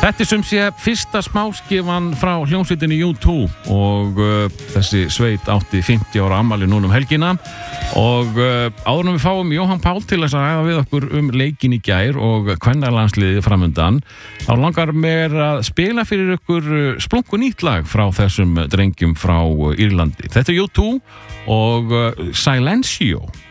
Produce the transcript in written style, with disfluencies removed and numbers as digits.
Þetta sem sé fyrsta smáskifan frá hljómsveitinni U2 og þessi sveit átti 50 ára afmæli núna helgina og áður en við fáum Jóhann Pál til þess að ræða við okkur leikinn í gær og kvennalandsliðið framundan þá langar mér að spila fyrir ykkur splunku nýtt lag frá þessum drengjum frá Írlandi. Þetta U2 og Silencio.